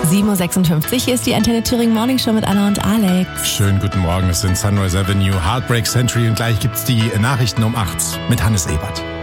7.56 Uhr, hier ist die Antenne Thüringen Morning Show mit Anna und Alex. Schönen guten Morgen, es sind Sunrise Avenue, Heartbreak Century und gleich gibt's die Nachrichten um 8 mit Hannes Ebert.